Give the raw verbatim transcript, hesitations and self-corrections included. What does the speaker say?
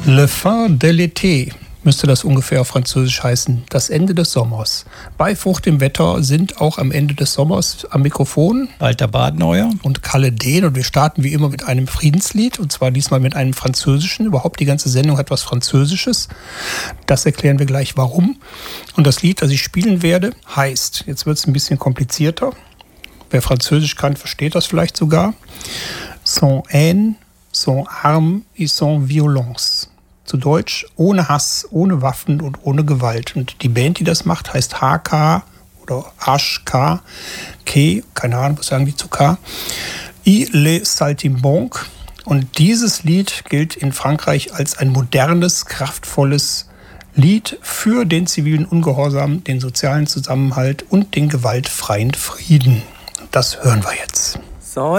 Le fin de l'été müsste das ungefähr auf Französisch heißen. Das Ende des Sommers. Bei Frucht im Wetter sind auch am Ende des Sommers am Mikrofon Walter Badenheuer und Kalle Dehn. Und wir starten wie immer mit einem Friedenslied. Und zwar diesmal mit einem französischen. Überhaupt die ganze Sendung hat was Französisches. Das erklären wir gleich warum. Und das Lied, das ich spielen werde, heißt, jetzt wird es ein bisschen komplizierter. Wer Französisch kann, versteht das vielleicht sogar. Sans haine, sans armes et sans violence. Zu Deutsch, ohne Hass, ohne Waffen und ohne Gewalt. Und die Band, die das macht, heißt H K oder H K, K, keine Ahnung, was sagen die zu K, I Les Saltimbanques. Und dieses Lied gilt in Frankreich als ein modernes, kraftvolles Lied für den zivilen Ungehorsam, den sozialen Zusammenhalt und den gewaltfreien Frieden. Das hören wir jetzt. So